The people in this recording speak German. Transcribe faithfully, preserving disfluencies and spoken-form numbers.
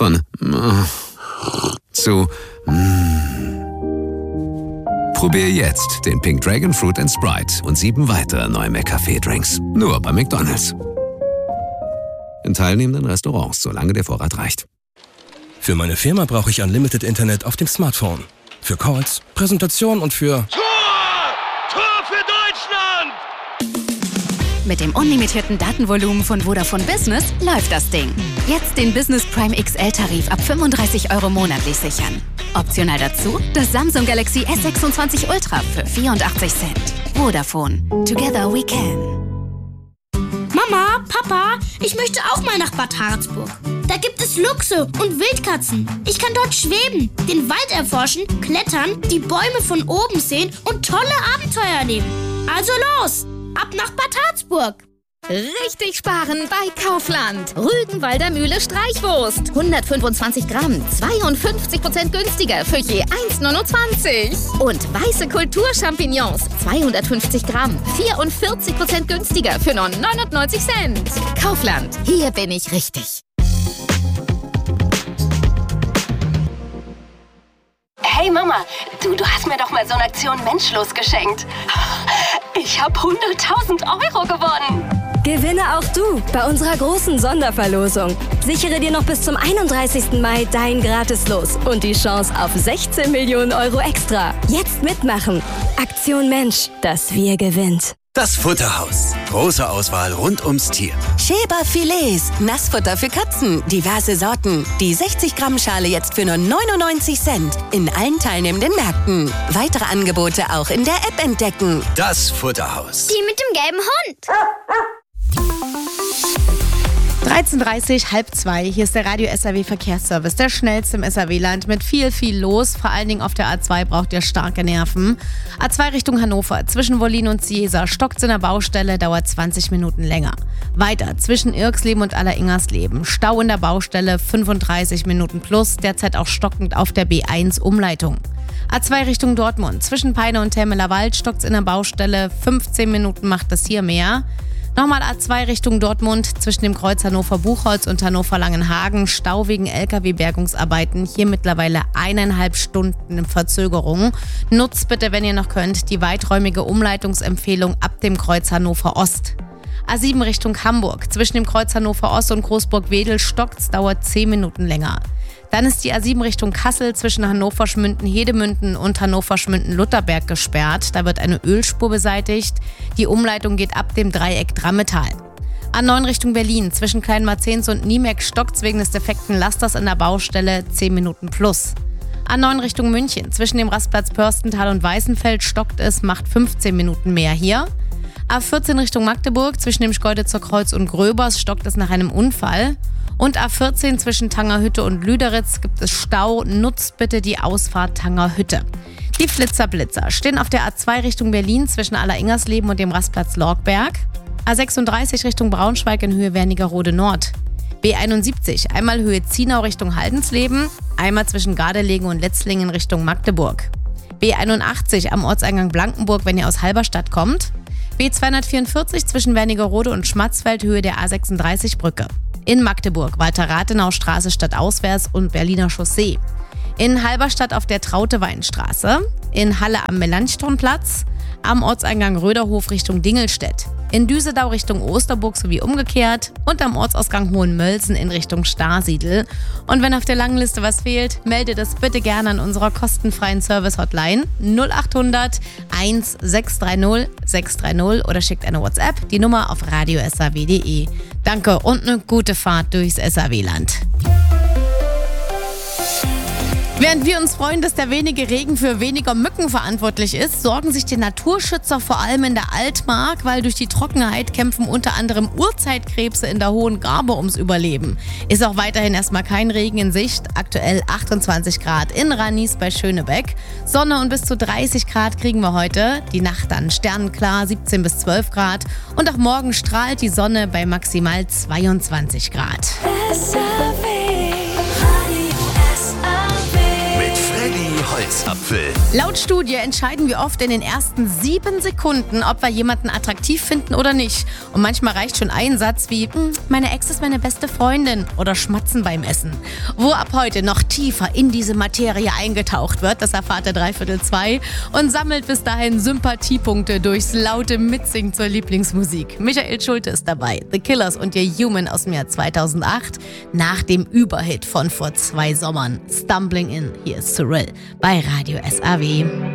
Von mm, zu mm. Probier jetzt den Pink Dragon Fruit and Sprite und sieben weitere neue McCafé-Drinks. Nur bei McDonald's. In teilnehmenden Restaurants, solange der Vorrat reicht. Für meine Firma brauche ich Unlimited Internet auf dem Smartphone. Für Calls, Präsentation und für... Tor! Tor für Deutschland! Mit dem unlimitierten Datenvolumen von Vodafone Business läuft das Ding. Jetzt den Business Prime X L-Tarif ab fünfunddreißig Euro monatlich sichern. Optional dazu das Samsung Galaxy S sechsundzwanzig Ultra für vierundachtzig Cent. Vodafone. Together we can. Mama, Papa, ich möchte auch mal nach Bad Harzburg. Da gibt es Luchse und Wildkatzen. Ich kann dort schweben, den Wald erforschen, klettern, die Bäume von oben sehen und tolle Abenteuer erleben. Also los, ab nach Bad Harzburg. Richtig sparen bei Kaufland. Rügenwalder Mühle Streichwurst. hundertfünfundzwanzig Gramm, zweiundfünfzig Prozent günstiger für je eins neunundzwanzig. Und weiße Kulturchampignons, zweihundertfünfzig Gramm, vierundvierzig Prozent günstiger für nur neunundneunzig Cent. Kaufland, hier bin ich richtig. Hey Mama, du, du hast mir doch mal so eine Aktion Menschlos geschenkt. Ich habe hunderttausend Euro gewonnen. Gewinne auch du bei unserer großen Sonderverlosung. Sichere dir noch bis zum einunddreißigsten Mai dein Gratis-Los und die Chance auf sechzehn Millionen Euro extra. Jetzt mitmachen. Aktion Mensch, das Wir gewinnt. Das Futterhaus. Große Auswahl rund ums Tier. Schäber Filets. Nassfutter für Katzen. Diverse Sorten. Die sechzig Gramm Schale jetzt für nur neunundneunzig Cent. In allen teilnehmenden Märkten. Weitere Angebote auch in der App entdecken. Das Futterhaus. Die mit dem gelben Hund. dreizehn Uhr dreißig, halb zwei. Hier ist der Radio S R W Verkehrsservice, der schnellste im S R W-Land mit viel, viel los. Vor allen Dingen auf der A zwei braucht ihr starke Nerven. A zwei Richtung Hannover, zwischen Wollin und Ciesa, stockt's in der Baustelle, dauert zwanzig Minuten länger. Weiter, zwischen Irksleben und Alleringhersleben, Stau in der Baustelle, fünfunddreißig Minuten plus, derzeit auch stockend auf der B eins Umleitung. A zwei Richtung Dortmund, zwischen Peine und Termeler Wald, stockt's in der Baustelle, fünfzehn Minuten macht es hier mehr. Nochmal A zwei Richtung Dortmund, zwischen dem Kreuz Hannover-Buchholz und Hannover-Langenhagen, Stau wegen L K W-Bergungsarbeiten, hier mittlerweile eineinhalb Stunden in Verzögerung. Nutzt bitte, wenn ihr noch könnt, die weiträumige Umleitungsempfehlung ab dem Kreuz Hannover-Ost. A sieben Richtung Hamburg, zwischen dem Kreuz Hannover-Ost und Großburg-Wedel stockt's, dauert zehn Minuten länger. Dann ist die A sieben Richtung Kassel zwischen Hannover-Schmünden-Hedemünden und Hannover-Schmünden-Lutherberg gesperrt. Da wird eine Ölspur beseitigt. Die Umleitung geht ab dem Dreieck Drammetal. A neun Richtung Berlin zwischen Kleinmarzens und Niemek stockt's wegen des defekten Lasters in der Baustelle zehn Minuten plus. A neun Richtung München zwischen dem Rastplatz Pörstental und Weißenfeld stockt es, macht fünfzehn Minuten mehr hier. A vierzehn Richtung Magdeburg zwischen dem Schkeuditzer Kreuz und Gröbers stockt es nach einem Unfall. Und A vierzehn zwischen Tangerhütte und Lüderitz gibt es Stau. Nutzt bitte die Ausfahrt Tangerhütte. Die Flitzer-Blitzer stehen auf der A zwei Richtung Berlin zwischen Alleringhersleben und dem Rastplatz Lorgberg. A sechsunddreißig Richtung Braunschweig in Höhe Wernigerode Nord. B einundsiebzig einmal Höhe Zienau Richtung Haldensleben, einmal zwischen Gardelegen und Letzlingen Richtung Magdeburg. B einundachtzig am Ortseingang Blankenburg, wenn ihr aus Halberstadt kommt. B zweihundertvierundvierzig zwischen Wernigerode und Schmatzfeld Höhe der A sechsunddreißig Brücke. In Magdeburg Walter-Rathenau-Straße stadtauswärts und Berliner Chaussee. In Halberstadt auf der Traute-Weinstraße. In Halle am Melanchthonplatz. Am Ortseingang Röderhof Richtung Dingelstedt. In Düsedau Richtung Osterburg sowie umgekehrt. Und am Ortsausgang Hohenmölsen in Richtung Starsiedl. Und wenn auf der langen Liste was fehlt, meldet es bitte gerne an unserer kostenfreien Service-Hotline null achthundert eins sechs drei null sechs drei null oder schickt eine WhatsApp, die Nummer auf radio s a w punkt d e. Danke und eine gute Fahrt durchs S R W-Land. Während wir uns freuen, dass der wenige Regen für weniger Mücken verantwortlich ist, sorgen sich die Naturschützer vor allem in der Altmark, weil durch die Trockenheit kämpfen unter anderem Urzeitkrebse in der Hohen Grabe ums Überleben. Ist auch weiterhin erstmal kein Regen in Sicht. Aktuell achtundzwanzig Grad in Ranis bei Schönebeck. Sonne und bis zu dreißig Grad kriegen wir heute. Die Nacht dann sternklar, siebzehn bis zwölf Grad. Und auch morgen strahlt die Sonne bei maximal zweiundzwanzig Grad. Holz. Adamsapfel. Laut Studie entscheiden wir oft in den ersten sieben Sekunden, ob wir jemanden attraktiv finden oder nicht. Und manchmal reicht schon ein Satz wie, meine Ex ist meine beste Freundin oder Schmatzen beim Essen. Wo ab heute noch tiefer in diese Materie eingetaucht wird, das erfahrt der Dreiviertel zwei und sammelt bis dahin Sympathiepunkte durchs laute Mitsingen zur Lieblingsmusik. Michael Schulte ist dabei. The Killers und ihr Human aus dem Jahr zweitausendacht nach dem Überhit von vor zwei Sommern. Stumbling In, hier ist Cyril bei Radio S A W.